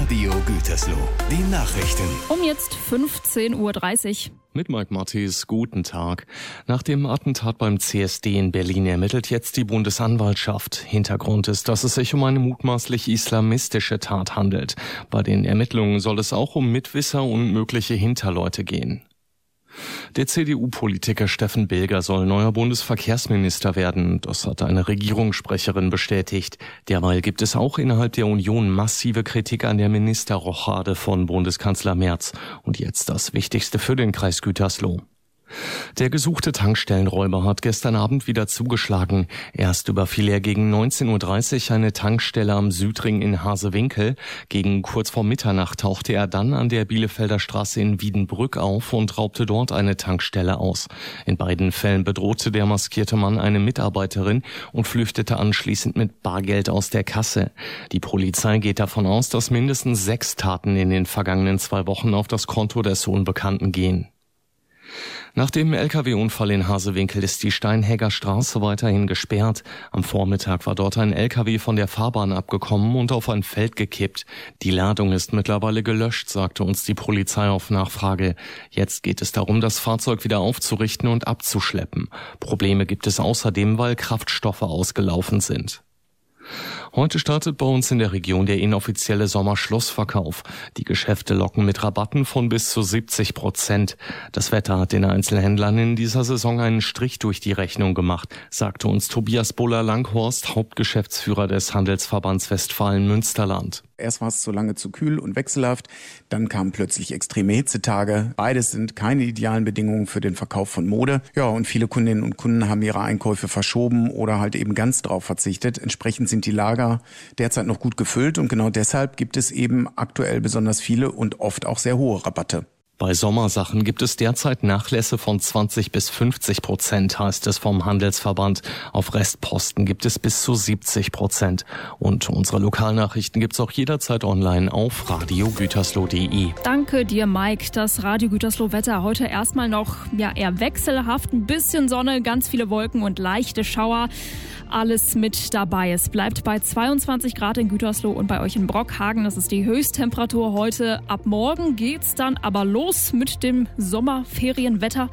Radio Gütersloh, die Nachrichten. Um jetzt 15:30 Uhr. Mit Mike Mattis, guten Tag. Nach dem Attentat beim CSD in Berlin ermittelt jetzt die Bundesanwaltschaft. Hintergrund ist, dass es sich um eine mutmaßlich islamistische Tat handelt. Bei den Ermittlungen soll es auch um Mitwisser und mögliche Hinterleute gehen. Der CDU-Politiker Steffen Bilger soll neuer Bundesverkehrsminister werden. Das hat eine Regierungssprecherin bestätigt. Derweil gibt es auch innerhalb der Union massive Kritik an der Ministerrochade von Bundeskanzler Merz. Und jetzt das Wichtigste für den Kreis Gütersloh. Der gesuchte Tankstellenräuber hat gestern Abend wieder zugeschlagen. Erst überfiel er gegen 19:30 Uhr eine Tankstelle am Südring in Hasewinkel. Gegen kurz vor Mitternacht tauchte er dann an der Bielefelder Straße in Wiedenbrück auf und raubte dort eine Tankstelle aus. In beiden Fällen bedrohte der maskierte Mann eine Mitarbeiterin und flüchtete anschließend mit Bargeld aus der Kasse. Die Polizei geht davon aus, dass mindestens 6 Taten in den vergangenen 2 Wochen auf das Konto des Unbekannten gehen. Nach dem LKW-Unfall in Hasewinkel ist die Steinhäger Straße weiterhin gesperrt. Am Vormittag war dort ein LKW von der Fahrbahn abgekommen und auf ein Feld gekippt. Die Ladung ist mittlerweile gelöscht, sagte uns die Polizei auf Nachfrage. Jetzt geht es darum, das Fahrzeug wieder aufzurichten und abzuschleppen. Probleme gibt es außerdem, weil Kraftstoffe ausgelaufen sind. Heute startet bei uns in der Region der inoffizielle Sommerschlussverkauf. Die Geschäfte locken mit Rabatten von bis zu 70%. Das Wetter hat den Einzelhändlern in dieser Saison einen Strich durch die Rechnung gemacht, sagte uns Tobias Boller-Langhorst, Hauptgeschäftsführer des Handelsverbands Westfalen-Münsterland. Erst war es zu lange zu kühl und wechselhaft, dann kamen plötzlich extreme Hitzetage. Beides sind keine idealen Bedingungen für den Verkauf von Mode. Ja, und viele Kundinnen und Kunden haben ihre Einkäufe verschoben oder halt eben ganz drauf verzichtet. Entsprechend sind die Lager derzeit noch gut gefüllt und genau deshalb gibt es eben aktuell besonders viele und oft auch sehr hohe Rabatte. Bei Sommersachen gibt es derzeit Nachlässe von 20 bis 50%, heißt es vom Handelsverband. Auf Restposten gibt es bis zu 70%. Und unsere Lokalnachrichten gibt's auch jederzeit online auf radiogütersloh.de. Danke dir, Mike. Das Radio Gütersloh-Wetter heute erstmal noch eher wechselhaft. Ein bisschen Sonne, ganz viele Wolken und leichte Schauer. Alles mit dabei. Es bleibt bei 22 Grad in Gütersloh und bei euch in Brockhagen. Das ist die Höchsttemperatur heute. Ab morgen geht's dann aber los mit dem Sommerferienwetter.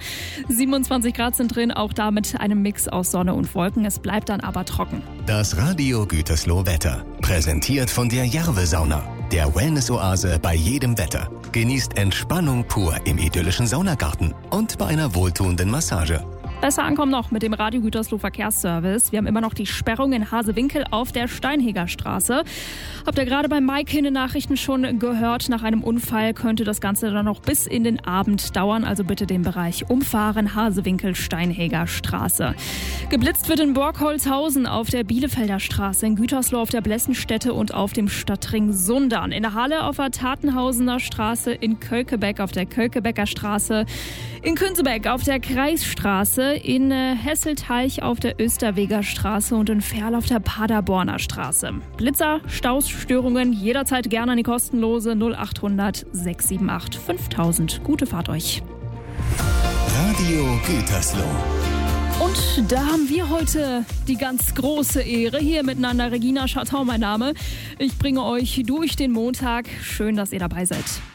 27 Grad sind drin, auch da mit einem Mix aus Sonne und Wolken. Es bleibt dann aber trocken. Das Radio Gütersloh Wetter. Präsentiert von der Jarve-Sauna. Der Wellness-Oase bei jedem Wetter. Genießt Entspannung pur im idyllischen Saunagarten und bei einer wohltuenden Massage. Besser ankommen noch mit dem Radio Gütersloh Verkehrsservice. Wir haben immer noch die Sperrung in Hasewinkel auf der Steinhäger Straße. Habt ihr gerade bei Mike in den Nachrichten schon gehört, nach einem Unfall könnte das Ganze dann noch bis in den Abend dauern. Also bitte den Bereich umfahren, Hasewinkel, Steinhäger Straße. Geblitzt wird in Borkholzhausen auf der Bielefelder Straße, in Gütersloh auf der Blessenstätte und auf dem Stadtring Sundern. In der Halle auf der Tatenhausener Straße, in Kölkebeck auf der Kölkebecker Straße, in Künsebeck auf der Kreisstraße, in Hesselteich auf der Österweger Straße und in Ferl auf der Paderborner Straße. Blitzer, Staus, Störungen jederzeit gerne an die kostenlose 0800 678 5000. Gute Fahrt euch. Radio Gütersloh. Und da haben wir heute die ganz große Ehre hier miteinander. Regina Schartau, mein Name. Ich bringe euch durch den Montag. Schön, dass ihr dabei seid.